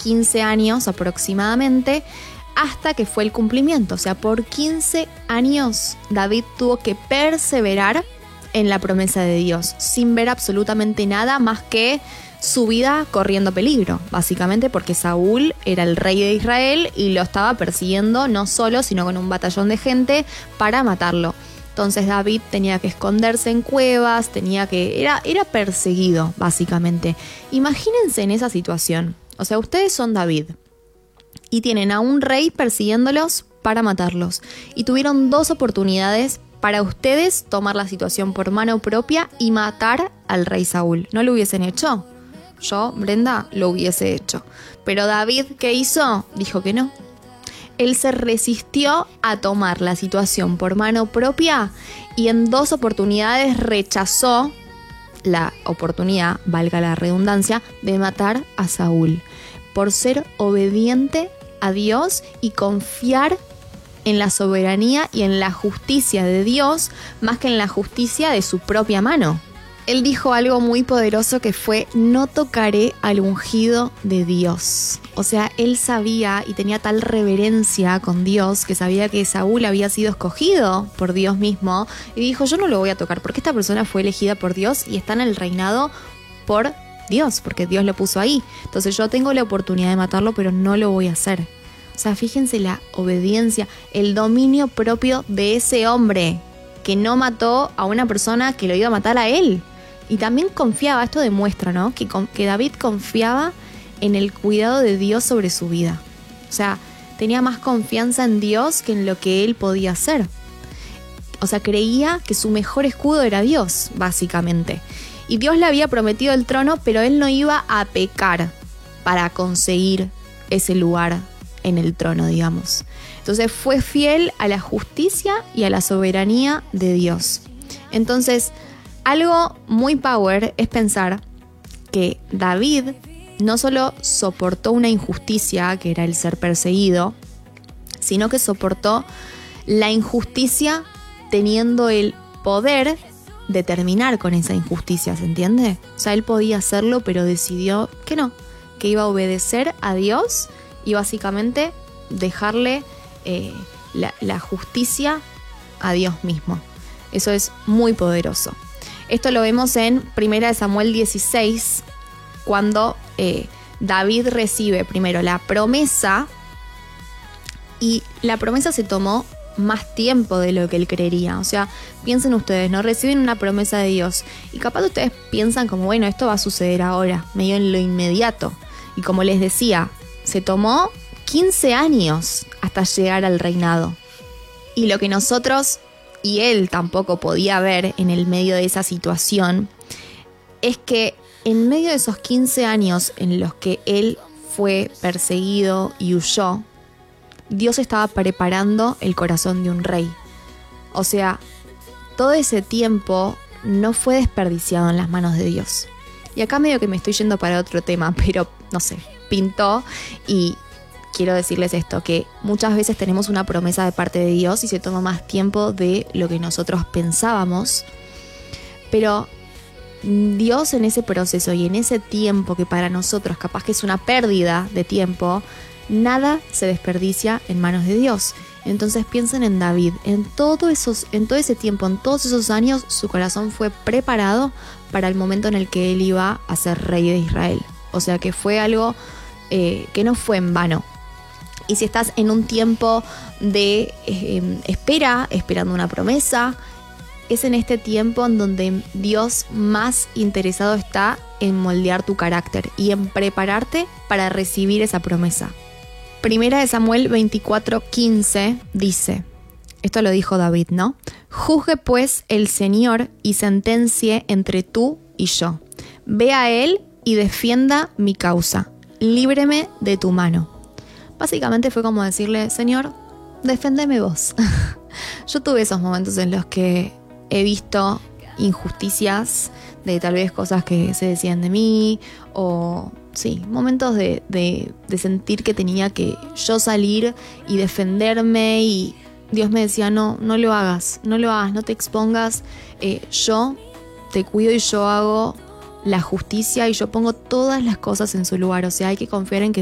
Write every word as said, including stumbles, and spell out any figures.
quince años aproximadamente, hasta que fue el cumplimiento. O sea, por quince años David tuvo que perseverar en la promesa de Dios, sin ver absolutamente nada más que su vida corriendo peligro, básicamente porque Saúl era el rey de Israel y lo estaba persiguiendo no solo, sino con un batallón de gente para matarlo. Entonces David tenía que esconderse en cuevas, tenía que era, era perseguido, básicamente. Imagínense en esa situación. O sea, ustedes son David y tienen a un rey persiguiéndolos para matarlos. Y tuvieron dos oportunidades para ustedes tomar la situación por mano propia y matar al rey Saúl. ¿No lo hubiesen hecho? Yo, Brenda, lo hubiese hecho. Pero David, ¿qué hizo? Dijo que no. Él se resistió a tomar la situación por mano propia y en dos oportunidades rechazó la oportunidad, valga la redundancia, de matar a Saúl. Por ser obediente a Dios y confiar en la soberanía y en la justicia de Dios más que en la justicia de su propia mano. Él dijo algo muy poderoso que fue: no tocaré al ungido de Dios. O sea, él sabía y tenía tal reverencia con Dios que sabía que Saúl había sido escogido por Dios mismo y dijo: yo no lo voy a tocar porque esta persona fue elegida por Dios y está en el reinado por Dios, porque Dios lo puso ahí. Entonces yo tengo la oportunidad de matarlo, pero no lo voy a hacer. O sea, fíjense la obediencia, el dominio propio de ese hombre que no mató a una persona que lo iba a matar a él. Y también confiaba, esto demuestra, ¿no? Que, que David confiaba en el cuidado de Dios sobre su vida. O sea, tenía más confianza en Dios que en lo que él podía hacer. O sea, creía que su mejor escudo era Dios, básicamente. Y Dios le había prometido el trono, pero él no iba a pecar para conseguir ese lugar en el trono, digamos. Entonces fue fiel a la justicia y a la soberanía de Dios. Entonces, algo muy power es pensar que David no solo soportó una injusticia, que era el ser perseguido, sino que soportó la injusticia teniendo el poder de terminar con esa injusticia, ¿se entiende? O sea, él podía hacerlo, pero decidió que no, que iba a obedecer a Dios y básicamente dejarle eh, la, la justicia a Dios mismo. Eso es muy poderoso. Esto lo vemos en Primera de Samuel dieciséis, cuando eh, David recibe primero la promesa, y la promesa se tomó más tiempo de lo que él creería. O sea, piensen ustedes, ¿no? Reciben una promesa de Dios y capaz ustedes piensan como, bueno, esto va a suceder ahora, medio en lo inmediato. Y como les decía, se tomó quince años hasta llegar al reinado. Y lo que nosotros y él tampoco podía ver en el medio de esa situación es que en medio de esos quince años en los que él fue perseguido y huyó, Dios estaba preparando el corazón de un rey. O sea, todo ese tiempo no fue desperdiciado en las manos de Dios. Y acá medio que me estoy yendo para otro tema, pero no sé, pintó. Y quiero decirles esto, que muchas veces tenemos una promesa de parte de Dios y se toma más tiempo de lo que nosotros pensábamos. Pero Dios en ese proceso y en ese tiempo que para nosotros capaz que es una pérdida de tiempo, nada se desperdicia en manos de Dios. Entonces piensen en David, en, todo esos, en todo ese tiempo, en todos esos años, su corazón fue preparado para el momento en el que él iba a ser rey de Israel. O sea que fue algo eh, que no fue en vano. Y si estás en un tiempo de eh, espera, esperando una promesa, es en este tiempo en donde Dios más interesado está en moldear tu carácter y en prepararte para recibir esa promesa. Primera de Samuel veinticuatro quince dice, esto lo dijo David, ¿no? Juzgue pues el Señor y sentencie entre tú y yo. Ve a él y defienda mi causa. Líbreme de tu mano. Básicamente fue como decirle, Señor, deféndeme vos. Yo tuve esos momentos en los que he visto injusticias de tal vez cosas que se decían de mí o sí, momentos de, de, de sentir que tenía que yo salir y defenderme y Dios me decía, no, no lo hagas, no lo hagas, no te expongas, eh, yo te cuido y yo hago la justicia y yo pongo todas las cosas en su lugar. O sea, hay que confiar en que